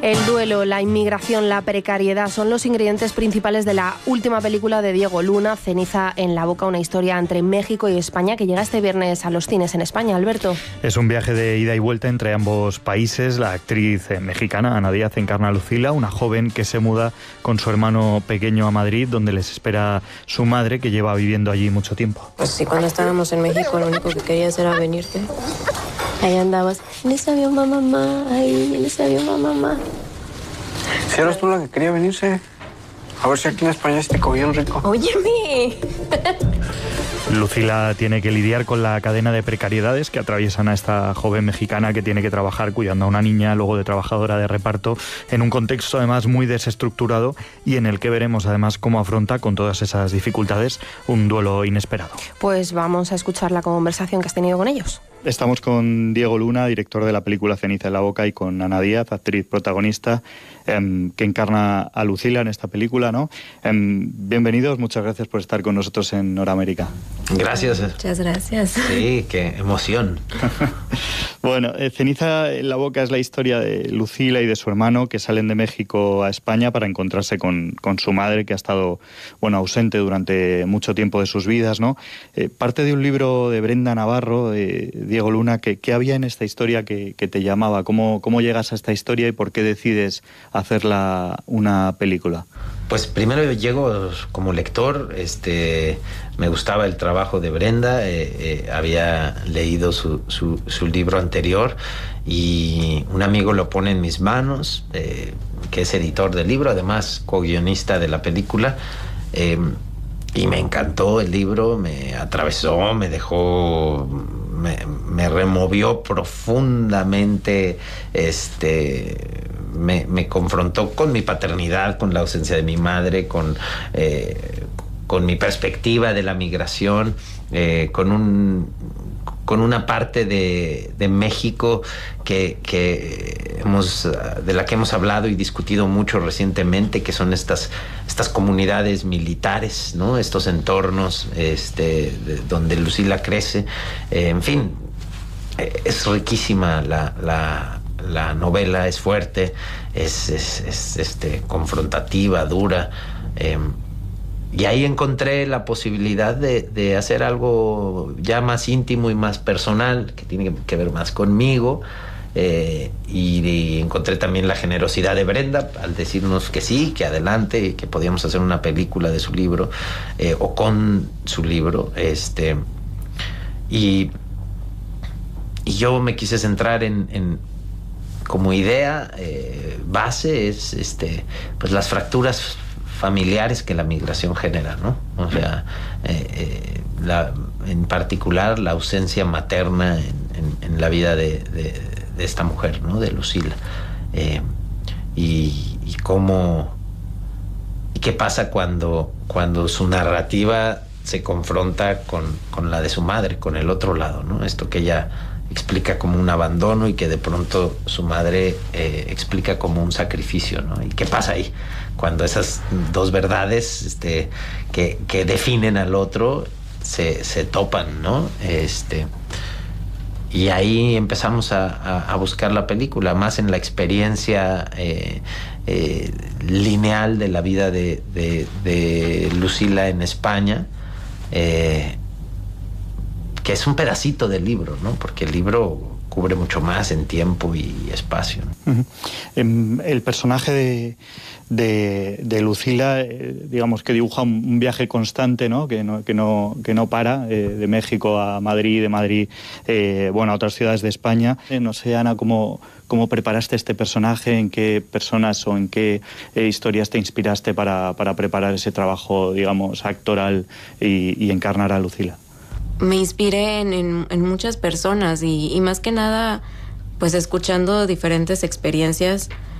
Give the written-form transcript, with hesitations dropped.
El duelo, la inmigración, la precariedad son los ingredientes principales de la última película de Diego Luna, Ceniza en la boca, una historia entre México y España que llega este viernes a los cines en España. Alberto. Es un viaje de ida y vuelta entre ambos países. La actriz mexicana Ana Díaz encarna a Lucila, una joven que se muda con su hermano pequeño a Madrid, donde les espera su madre, que lleva viviendo allí mucho tiempo. Pues sí, cuando estábamos en México lo único que querías era venirte. Ahí andabas, en ese avión va mamá, ahí, en ese avión va mamá. Si eras tú la que quería venirse, a ver si aquí en España te cogían rico. Óyeme. Lucila tiene que lidiar con la cadena de precariedades que atraviesan a esta joven mexicana que tiene que trabajar cuidando a una niña, luego de trabajadora de reparto, en un contexto además muy desestructurado y en el que veremos además cómo afronta con todas esas dificultades un duelo inesperado. Pues vamos a escuchar la conversación que has tenido con ellos. Estamos con Diego Luna, director de la película Ceniza en la boca, y con Ana Díaz, actriz protagonista, que encarna a Lucila en esta película, ¿no? Bienvenidos, muchas gracias por estar con nosotros en Noramérica. Gracias. Muchas gracias. Sí, qué emoción. Bueno, Ceniza en la boca es la historia de Lucila y de su hermano que salen de México a España para encontrarse con su madre, que ha estado, ausente durante mucho tiempo de sus vidas, ¿no? Parte de un libro de Brenda Navarro, Diego Luna, ¿qué había en esta historia que te llamaba? ¿Cómo llegas a esta historia y por qué decides hacerla una película? Pues primero yo llego como lector, me gustaba el trabajo de Brenda, había leído su libro anterior y un amigo lo pone en mis manos, que es editor del libro, además co-guionista de la película, y me encantó el libro, me atravesó, me dejó, me removió profundamente, me confrontó con mi paternidad, con la ausencia de mi madre, con mi perspectiva de la migración, con una parte de México de la que hemos hablado y discutido mucho recientemente, que son estas comunidades militares, ¿no? Estos entornos donde Lucila crece. En fin, es riquísima la novela, es fuerte, es confrontativa, dura. Y ahí encontré la posibilidad de hacer algo ya más íntimo y más personal, que tiene que ver más conmigo. Y encontré también la generosidad de Brenda al decirnos que sí, que adelante, que podíamos hacer una película de su libro, o con su libro. Y yo me quise centrar en como idea base es pues las fracturas familiares que la migración genera, ¿no? O sea, en particular la ausencia materna en la vida de esta mujer, ¿no? De Lucila. Y cómo y qué pasa cuando su narrativa se confronta con la de su madre, con el otro lado, ¿no? Esto que ella explica como un abandono y que de pronto su madre explica como un sacrificio, ¿no? ¿Y qué pasa ahí? Cuando esas dos verdades que definen al otro se topan, ¿no? Y ahí empezamos a buscar la película, más en la experiencia lineal de la vida de Lucila en España, que es un pedacito del libro, ¿no? Porque el libro cubre mucho más en tiempo y espacio, ¿no? Uh-huh. El personaje de Lucila, digamos que dibuja un viaje constante, ¿no? Que no para, de México a Madrid, de Madrid a otras ciudades de España. No sé, Ana, ¿cómo preparaste este personaje? ¿En qué personas o en qué historias te inspiraste para preparar ese trabajo, digamos, actoral y encarnar a Lucila? Me inspiré en muchas personas y más que nada, pues escuchando diferentes experiencias